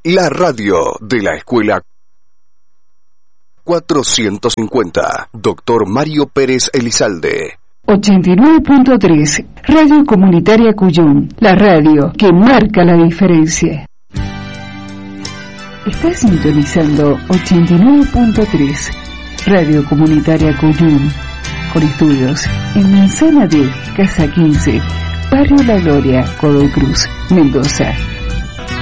La radio de la Escuela 450. Doctor Mario Pérez Elizalde. 89.3, Radio Comunitaria Cuyum, la radio que marca la diferencia. Estás sintonizando 89.3, Radio Comunitaria Cuyum, con estudios en Manzana de Casa 15, Barrio La Gloria, Godoy Cruz, Mendoza.